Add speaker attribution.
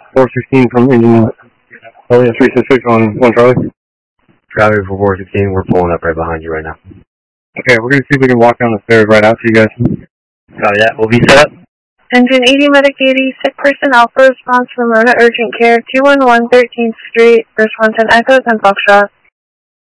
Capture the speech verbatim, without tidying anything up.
Speaker 1: four sixteen from engine. Oh yeah, three six six on one Charlie.
Speaker 2: Traffic for four sixteen, we're pulling up right behind you right now.
Speaker 1: Okay, we're gonna see if we can walk down the stairs right after you guys.
Speaker 2: Copy that. We'll be set up.
Speaker 3: Engine eighty, Medic eighty, sick person Alpha response from Mona Urgent Care, two one one thirteenth Street, First one ten Echoes and Foxtrot.